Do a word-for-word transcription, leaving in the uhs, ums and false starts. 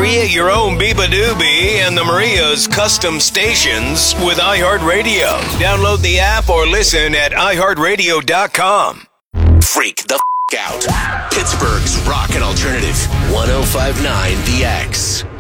Create your own Beeba Doobie and the Maria's custom stations with iHeartRadio. Download the app or listen at i heart radio dot com. Freak the f*** out. Pittsburgh's Rock and Alternative. ten fifty-nine The X.